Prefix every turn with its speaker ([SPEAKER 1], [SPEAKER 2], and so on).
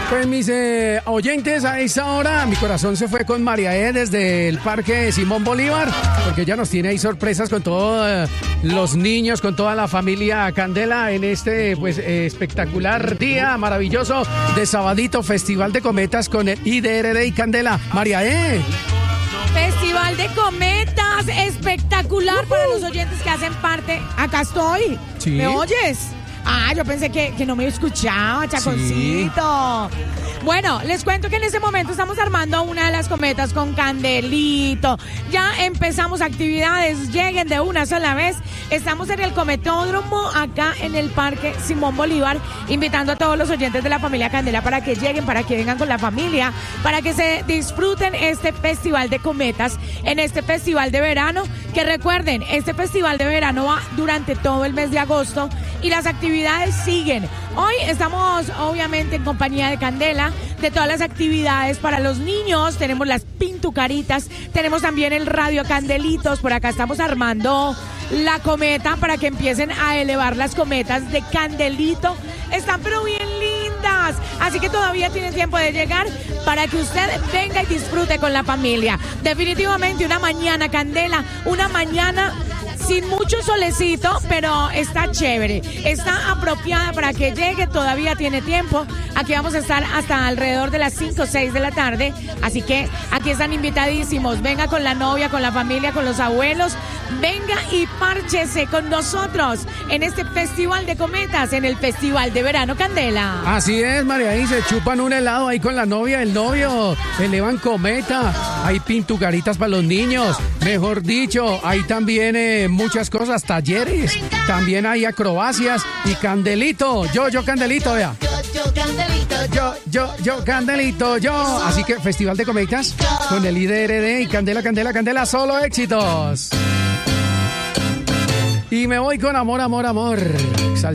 [SPEAKER 1] Pues mis oyentes, a esa hora mi corazón se fue con María desde el Parque Simón Bolívar, porque ella nos tiene ahí sorpresas con todos los niños, con toda la familia Candela en este pues espectacular día maravilloso de sabadito, Festival de Cometas con el IDRD y Candela. María
[SPEAKER 2] Festival de Cometas, espectacular para los oyentes que hacen parte. Acá estoy.
[SPEAKER 1] ¿Sí?
[SPEAKER 2] ¿Me oyes? Ah, yo pensé que no me escuchaba, chaconcito. Sí. Bueno, les cuento que en este momento estamos armando una de las cometas con Candelito. Ya empezamos actividades, lleguen de una sola vez. Estamos en el cometódromo, acá en el Parque Simón Bolívar, invitando a todos los oyentes de la familia Candela para que lleguen, para que vengan con la familia, para que se disfruten este festival de cometas, en este festival de verano, que recuerden, este festival de verano va durante todo el mes de agosto y las actividades siguen. Hoy estamos obviamente en compañía de Candela, de todas las actividades para los niños. Tenemos las pintucaritas, tenemos también el radio Candelitos. Por acá estamos armando la cometa para que empiecen a elevar las cometas de Candelito. Están pero bien lindas, así que todavía tienen tiempo de llegar para que usted venga y disfrute con la familia. Definitivamente una mañana Candela, una mañana sin mucho solecito, pero está chévere, está apropiada para que llegue, todavía tiene tiempo. Aquí vamos a estar hasta alrededor de las 5 o 6 de la tarde, así que aquí están invitadísimos. Venga con la novia, con la familia, con los abuelos, venga y párchese con nosotros en este Festival de Cometas, en el Festival de Verano Candela.
[SPEAKER 1] Así es, María, y se chupan un helado ahí con la novia, el novio, elevan cometa, hay pintucaritas para los niños, mejor dicho, hay también muchas cosas, talleres, también hay acrobacias y Candelito, yo Candelito, vea. Yo Candelito, yo. Así que Festival de Cometas con el IDRD y Candela, solo éxitos. Y me voy con amor.